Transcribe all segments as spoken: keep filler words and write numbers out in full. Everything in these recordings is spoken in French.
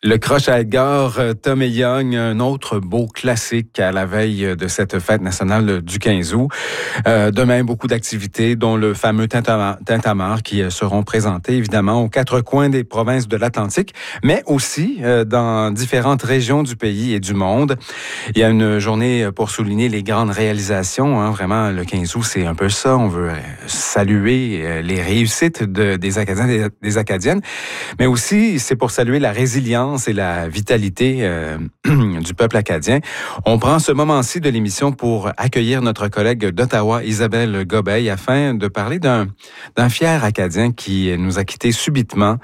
Le croche à Edgar, Tom et Young, un autre beau classique à la veille de cette fête nationale du quinze août. Euh, demain, beaucoup d'activités, dont le fameux Tintamarre qui seront présentés évidemment aux quatre coins des provinces de l'Atlantique, mais aussi euh, dans différentes régions du pays et du monde. Il y a une journée pour souligner les grandes réalisations. Hein. Vraiment, le quinze août, c'est un peu ça. On veut saluer les réussites de, des Acadiens et des Acadiennes, mais aussi c'est pour saluer la résilience et la vitalité euh, du peuple acadien. On prend ce moment-ci de l'émission pour accueillir notre collègue d'Ottawa, Isabelle Gobeil, afin de parler d'un, d'un fier Acadien qui nous a quittés subitement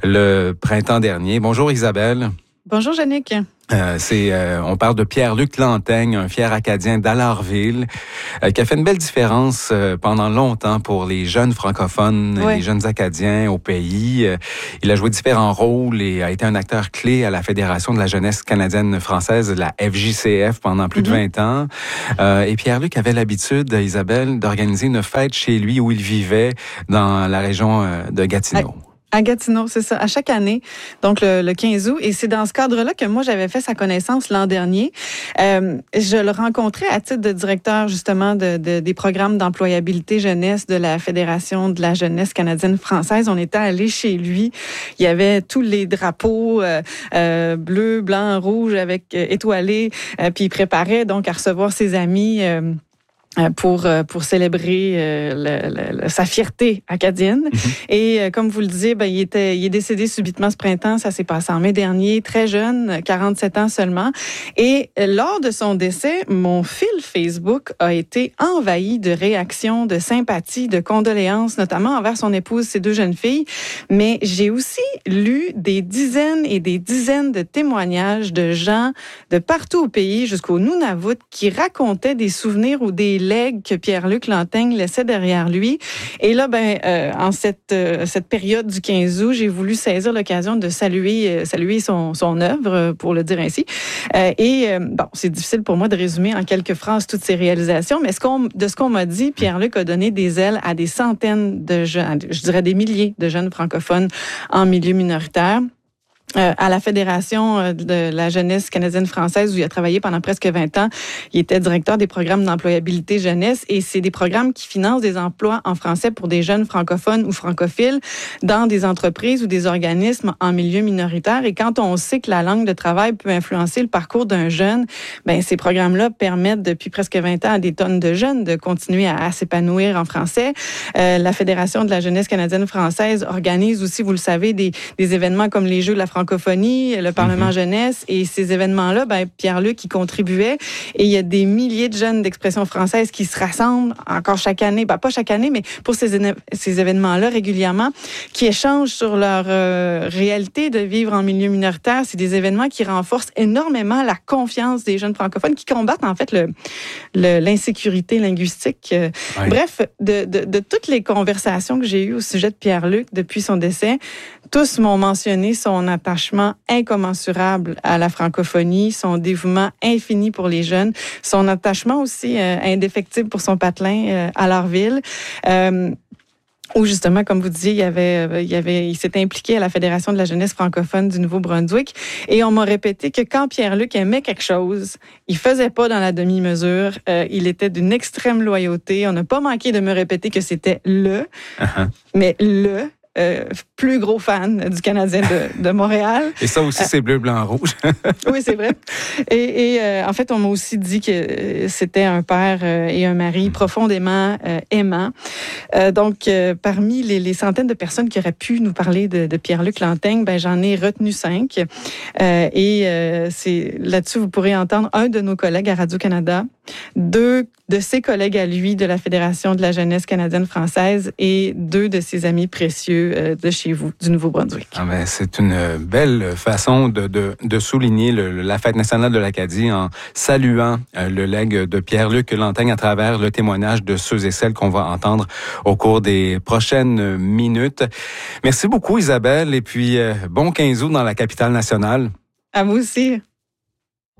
le printemps dernier. Bonjour Isabelle. Bonjour Yannick. Euh, c'est, euh, on parle de Pierre-Luc Lanteigne, un fier Acadien d'Allarville, euh, qui a fait une belle différence euh, pendant longtemps pour les jeunes francophones, ouais. les jeunes Acadiens au pays. Euh, il a joué différents rôles et a été un acteur clé à la Fédération de la jeunesse canadienne-française, la F J C F, pendant plus mm-hmm. de vingt ans. Euh, et Pierre-Luc avait l'habitude, Isabelle, d'organiser une fête chez lui où il vivait dans la région euh, de Gatineau. I- À Gatineau, c'est ça, à chaque année, donc le, le quinze août. Et c'est dans ce cadre-là que moi, j'avais fait sa connaissance l'an dernier. Euh, je le rencontrais à titre de directeur, justement, de, de, des programmes d'employabilité jeunesse de la Fédération de la jeunesse canadienne-française. On était allés chez lui. Il y avait tous les drapeaux euh, euh, bleu, blanc, rouge avec euh, étoilés. Euh, puis il préparait donc à recevoir ses amis euh, pour pour célébrer euh, le, le, sa fierté acadienne. Mm-hmm. Et euh, comme vous le disiez, ben, il était il est décédé subitement ce printemps. Ça s'est passé en mai dernier, très jeune, quarante-sept ans seulement. Et euh, lors de son décès, mon fil Facebook a été envahi de réactions, de sympathie, de condoléances, notamment envers son épouse, ses deux jeunes filles. Mais j'ai aussi lu des dizaines et des dizaines de témoignages de gens de partout au pays, jusqu'au Nunavut, qui racontaient des souvenirs ou des legs que Pierre-Luc Lanteigne laissait derrière lui. Et là, ben, euh, en cette, euh, cette période du quinze août, j'ai voulu saisir l'occasion de saluer, euh, saluer son, son œuvre, pour le dire ainsi. Euh, et euh, bon, c'est difficile pour moi de résumer en quelques phrases toutes ses réalisations, mais ce qu'on, de ce qu'on m'a dit, Pierre-Luc a donné des ailes à des centaines de jeunes, je dirais des milliers de jeunes francophones en milieu minoritaire. Euh, à la Fédération de la jeunesse canadienne-française où il a travaillé pendant presque vingt ans. Il était directeur des programmes d'employabilité jeunesse et c'est des programmes qui financent des emplois en français pour des jeunes francophones ou francophiles dans des entreprises ou des organismes en milieu minoritaire. Et quand on sait que la langue de travail peut influencer le parcours d'un jeune, ben ces programmes-là permettent depuis presque vingt ans à des tonnes de jeunes de continuer à, à s'épanouir en français. Euh, la Fédération de la jeunesse canadienne-française organise aussi, vous le savez, des, des événements comme les Jeux de la francophonie, le Parlement mm-hmm. jeunesse, et ces événements-là, ben, Pierre-Luc y contribuait, et il y a des milliers de jeunes d'expression française qui se rassemblent encore chaque année, ben, pas chaque année, mais pour ces, ces événements-là régulièrement, qui échangent sur leur euh, réalité de vivre en milieu minoritaire. C'est des événements qui renforcent énormément la confiance des jeunes francophones, qui combattent en fait le, le, l'insécurité linguistique. Oui. Bref, de, de, de toutes les conversations que j'ai eues au sujet de Pierre-Luc depuis son décès, tous m'ont mentionné son attachement incommensurable à la francophonie, son dévouement infini pour les jeunes, son attachement aussi euh, indéfectible pour son patelin euh, à Allarville. Euh, où justement, comme vous disiez, il y avait, il y avait, il s'était impliqué à la Fédération de la jeunesse francophone du Nouveau-Brunswick. Et on m'a répété que quand Pierre-Luc aimait quelque chose, il faisait pas dans la demi-mesure. Euh, il était d'une extrême loyauté. On n'a pas manqué de me répéter que c'était le, uh-huh. mais le. Euh, plus gros fan du Canadien de, de Montréal. Et ça aussi, euh, c'est bleu, blanc, rouge. Oui, c'est vrai. Et, et euh, en fait, on m'a aussi dit que c'était un père euh, et un mari profondément euh, aimants. Euh, donc, euh, parmi les, les centaines de personnes qui auraient pu nous parler de, de Pierre-Luc Lanteigne, ben, j'en ai retenu cinq. Euh, et euh, c'est, là-dessus, vous pourrez entendre un de nos collègues à Radio-Canada, deux de ses collègues à lui de la Fédération de la jeunesse canadienne-française et deux de ses amis précieux euh, de chez vous, du Nouveau-Brunswick. Ah ben, c'est une belle façon de, de, de souligner le, la Fête nationale de l'Acadie en saluant euh, le legs de Pierre-Luc Lanteigne à travers le témoignage de ceux et celles qu'on va entendre au cours des prochaines minutes. Merci beaucoup Isabelle et puis euh, bon quinze août dans la capitale nationale. À vous aussi.